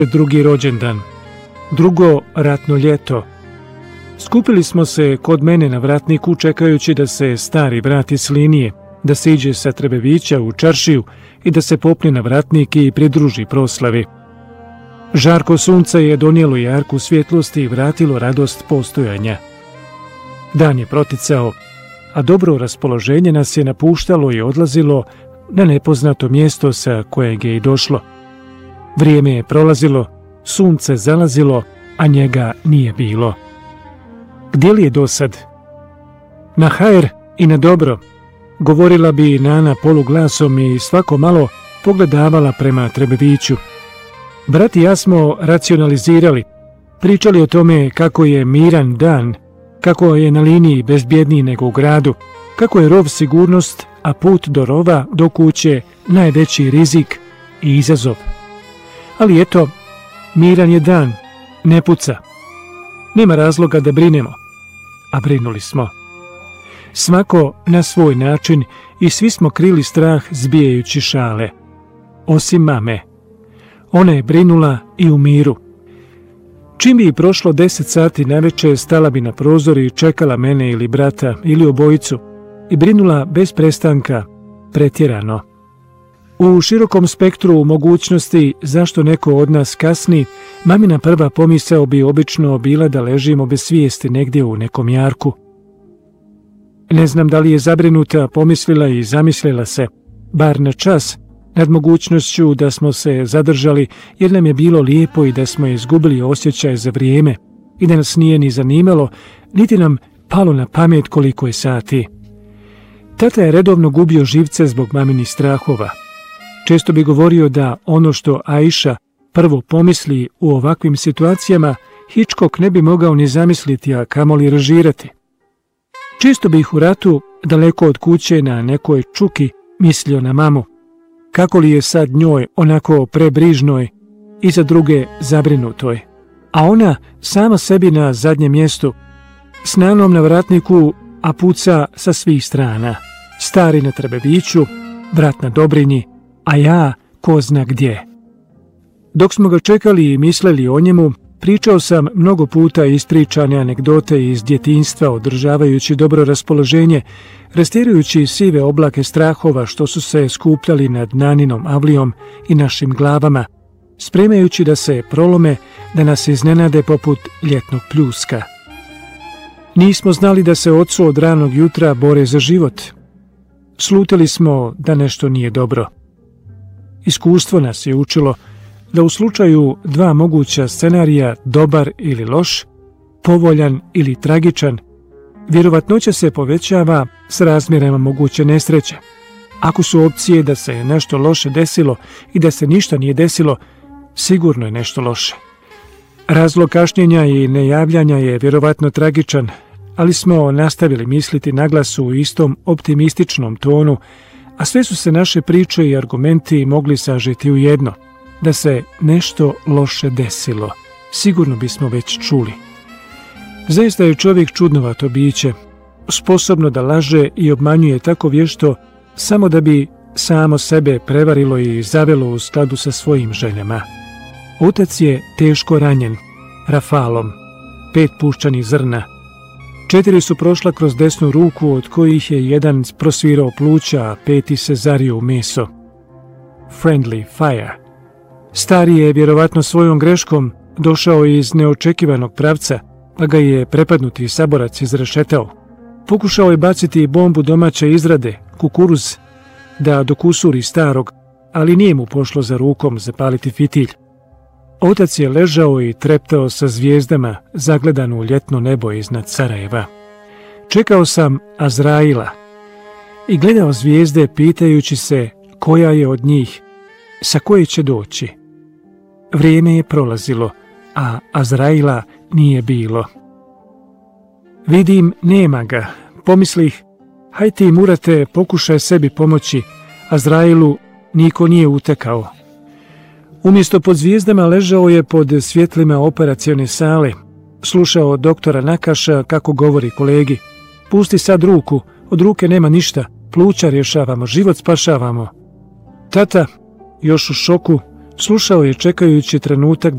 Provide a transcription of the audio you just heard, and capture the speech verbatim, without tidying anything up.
drugi rođendan, drugo ratno ljeto. Skupili smo se kod mene na vratniku čekajući da se stari vrati s linije, da se iđe sa Trebevića u čaršiju i da se popne na vratnik i pridruži proslavi. Žarko sunca je donijelo jarku svjetlosti i vratilo radost postojanja. Dan je proticao, a dobro raspoloženje nas je napuštalo i odlazilo na nepoznato mjesto sa kojeg je i došlo. Vrijeme je prolazilo, sunce zalazilo, a njega nije bilo. Gdje li je dosad? Na hajer i na dobro, govorila bi Nana poluglasom i svako malo pogledavala prema Trebeviću. Brat i ja smo racionalizirali, pričali o tome kako je miran dan, kako je na liniji bezbjedniji nego u gradu, kako je rov sigurnost, a put do rova, do kuće, najveći rizik i izazov. Ali eto, miran je dan, ne puca. Nema razloga da brinemo, a brinuli smo. Svako na svoj način i svi smo krili strah zbijajući šale. Osim mame. Ona je brinula i u miru. Čim bi prošlo deset sati navečer, stala bi na prozor i čekala mene ili brata ili obojicu i brinula bez prestanka, pretjerano. U širokom spektru mogućnosti zašto neko od nas kasni, mamina prva pomisao bi obično bila da ležimo bez svijesti negdje u nekom jarku. Ne znam da li je zabrinuta pomislila i zamislila se, bar na čas, nad mogućnošću da smo se zadržali jer nam je bilo lijepo i da smo izgubili osjećaj za vrijeme i da nas nije ni zanimalo, niti nam palo na pamet koliko je sati. Tata je redovno gubio živce zbog maminih strahova. Često bi govorio da ono što Aisha prvo pomisli u ovakvim situacijama, Hitchcock ne bi mogao ni zamisliti, a kamoli režirati. Često bi ih u ratu, daleko od kuće na nekoj čuki, mislio na mamu. Kako li je sad njoj onako prebrižnoj i za druge zabrinutoj. A ona sama sebi na zadnjem mjestu, s Nanom na vratniku, a puca sa svih strana. Stari na Trebeviću, brat na Dobrinji, a ja ko zna gdje. Dok smo ga čekali i mislili o njemu, pričao sam mnogo puta ispričane anegdote iz djetinjstva, održavajući dobro raspoloženje, rastjerujući sive oblake strahova što su se skupljali nad Naninom avlijom i našim glavama, spremajući da se prolome, da nas iznenade poput ljetnog pljuska. Nismo znali da se ocu od ranog jutra bore za život. Slutili smo da nešto nije dobro. Iskustvo nas je učilo da u slučaju dva moguća scenarija, dobar ili loš, povoljan ili tragičan, vjerovatnoća se povećava s razmjerama moguće nesreće. Ako su opcije da se nešto loše desilo i da se ništa nije desilo, sigurno je nešto loše. Razlog kašnjenja i nejavljanja je vjerovatno tragičan, ali smo nastavili misliti naglas u istom optimističnom tonu, a sve su se naše priče i argumenti mogli sažeti u jedno. Da se nešto loše desilo, sigurno bismo već čuli. Zaista je čovjek čudnovato biće, sposobno da laže i obmanjuje tako vješto samo da bi samo sebe prevarilo i zavelo u skladu sa svojim željama. Otac je teško ranjen, rafalom, pet puščanih zrna. Četiri su prošla kroz desnu ruku, od kojih je jedan prosvirao pluća, a peti se zario u meso. Friendly fire. Stari je vjerovatno svojom greškom došao iz neočekivanog pravca, pa ga je prepadnuti saborac izrešetao. Pokušao je baciti bombu domaće izrade, kukuruz, da dokusuri starog, ali nije mu pošlo za rukom zapaliti fitilj. Otac je ležao i treptao sa zvijezdama, zagledan u ljetno nebo iznad Sarajeva. Čekao sam Azraila i gledao zvijezde pitajući se koja je od njih, sa koje će doći. Vrijeme je prolazilo, a Azraila nije bilo. Vidim, nema ga. Pomislih, haj ti, Murate, pokušaj sebi pomoći. Azrailu niko nije utekao. Umjesto pod zvijezdama ležao je pod svjetlima operacione sale. Slušao doktora Nakaša kako govori kolegi. Pusti sad ruku, od ruke nema ništa. Pluća rješavamo, život spašavamo. Tata, još u šoku, slušao je čekajući trenutak